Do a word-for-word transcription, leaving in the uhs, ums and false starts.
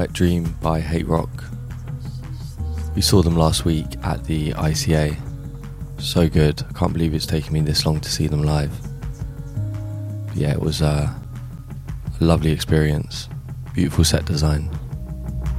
Wet Dream by Hate Rock. We saw them last week at the I C A. So good. I can't believe it's taken me this long to see them live. But yeah, it was uh, a lovely experience. Beautiful set design.